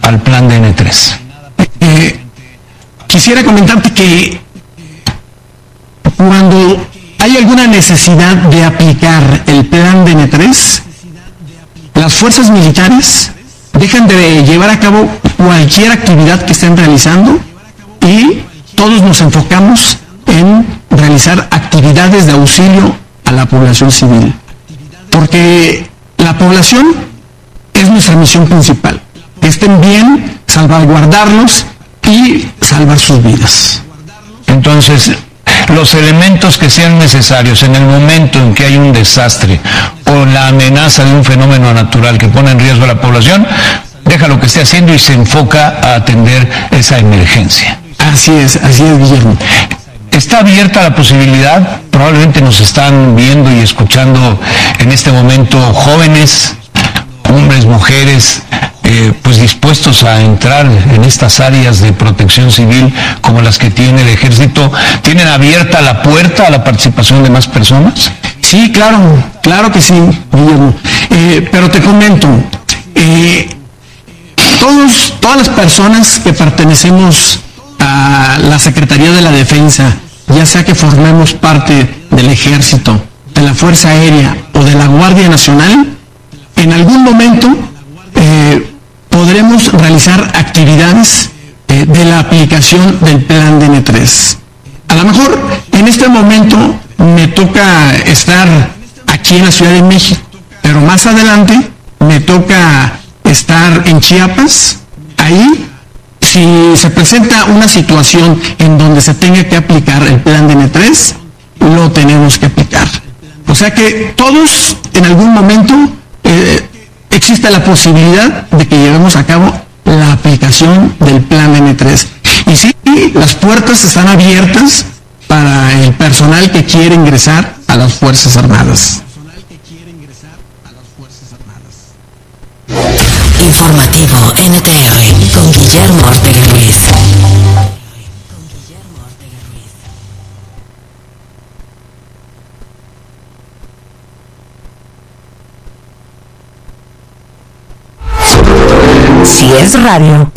al plan de N3. Quisiera comentarte que cuando hay alguna necesidad de aplicar el plan de N3, las fuerzas militares dejan de llevar a cabo cualquier actividad que estén realizando y todos nos enfocamos en realizar actividades de auxilio a la población civil, porque la población es nuestra misión principal, que estén bien, salvaguardarlos y salvar sus vidas. Entonces, los elementos que sean necesarios en el momento en que hay un desastre o la amenaza de un fenómeno natural que pone en riesgo a la población, deja lo que esté haciendo y se enfoca a atender esa emergencia. Así es, Guillermo. Está abierta la posibilidad, probablemente nos están viendo y escuchando en este momento jóvenes, hombres, mujeres, pues dispuestos a entrar en estas áreas de protección civil como las que tiene el ejército. ¿Tienen abierta la puerta a la participación de más personas? Sí, claro que sí, Guillermo. Pero te comento, todas las personas que pertenecemos a la Secretaría de la Defensa, ya sea que formemos parte del Ejército, de la Fuerza Aérea o de la Guardia Nacional, en algún momento podremos realizar actividades de la aplicación del plan de N3. A lo mejor en este momento me toca estar aquí en la Ciudad de México, pero más adelante me toca estar en Chiapas. Ahí, si se presenta una situación en donde se tenga que aplicar el plan de N3, lo tenemos que aplicar. O sea que todos en algún momento existe la posibilidad de que llevemos a cabo la aplicación del plan N3. Y sí, las puertas están abiertas para el personal que quiere ingresar a las Fuerzas Armadas. Informativo NTR con Guillermo Ortega Ruiz. Si es radio,